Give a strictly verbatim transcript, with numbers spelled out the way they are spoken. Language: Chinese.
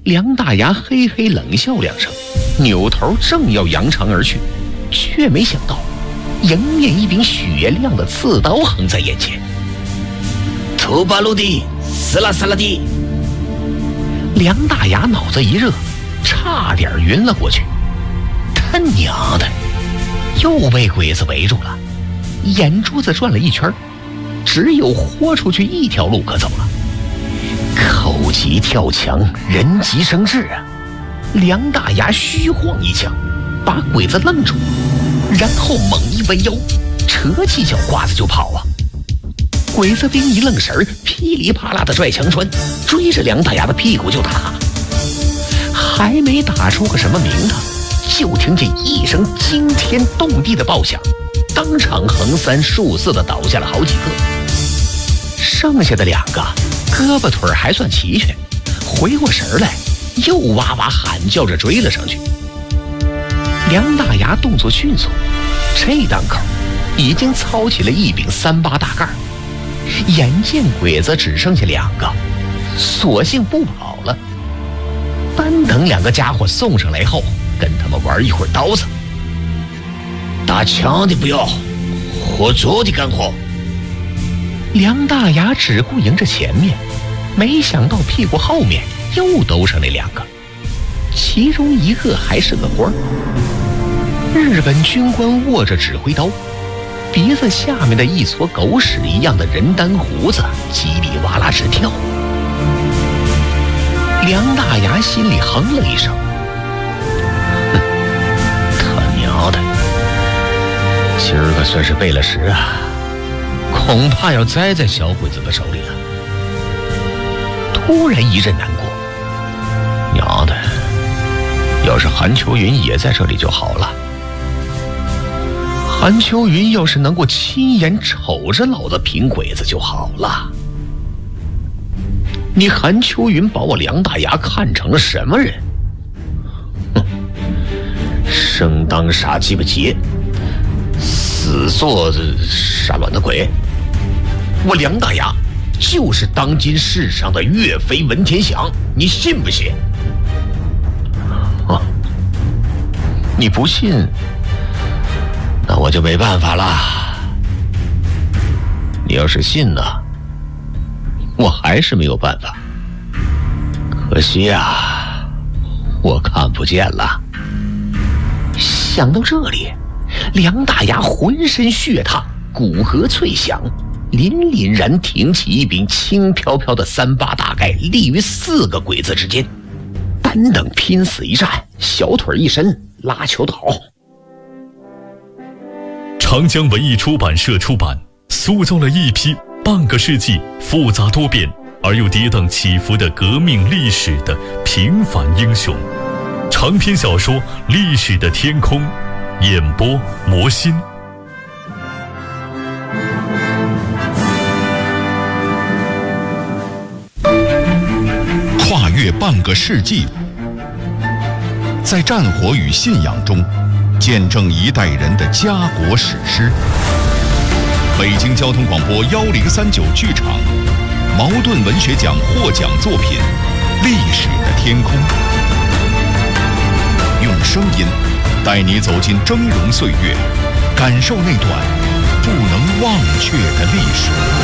梁大牙嘿嘿冷笑两声，扭头正要扬长而去，却没想到迎面一柄雪亮的刺刀横在眼前。 土巴鲁地，撕拉撕拉地！ 梁大牙脑子一热，差点晕了过去。他娘的，又被鬼子围住了，眼珠子转了一圈，只有豁出去一条路可走了。口急跳墙，人急生智啊！梁大牙虚晃一枪，把鬼子愣住，然后猛一弯腰，扯起脚褂子就跑啊！鬼子兵一愣神儿，噼里啪啦的拽枪栓，追着梁大牙的屁股就打。还没打出个什么名堂，就听见一声惊天动地的爆响，当场横三竖四的倒下了好几个。剩下的两个胳膊腿还算齐全，回过神来又哇哇喊叫着追了上去。梁大牙动作迅速，这当口已经操起了一柄三八大盖，眼见鬼子只剩下两个，索性不跑了，单等两个家伙送上来后，跟他们玩一会儿刀子。 打枪的不要，活捉的干活。 梁大牙只顾迎着前面，没想到屁股后面又兜上来两个，其中一个还是个官儿。日本军官握着指挥刀，鼻子下面的一撮狗屎一样的人丹胡子叽里哇啦直跳。梁大牙心里哼了一声，哼，他娘的，今儿个算是背了时啊，恐怕要栽在小鬼子的手里了。突然一阵难过，娘的，要是韩秋云也在这里就好了。韩秋云要是能够亲眼瞅着老子平鬼子就好了。你韩秋云把我梁大牙看成了什么人？哼，生当傻鸡巴杰，死做傻卵的鬼。我梁大牙就是当今世上的岳飞文天祥，你信不信？啊，你不信，那我就没办法了。你要是信呢，我还是没有办法。可惜呀，我看不见了。想到这里，梁大牙浑身血烫，骨骼脆响，凛凛然挺起一柄轻飘飘的三八大盖，立于四个鬼子之间，单等拼死一战，小腿一伸，拉球倒。 长江文艺出版社出版，塑造了一批半个世纪复杂多变而又跌宕起伏的革命历史的平凡英雄。长篇小说《历史的天空》，演播魔心。 跨越半个世纪，在战火与信仰中见证一代人的家国史诗。北京交通广播幺零三九剧场，茅盾文学奖获奖作品《历史的天空》，用声音带你走进峥嵘岁月，感受那段不能忘却的历史。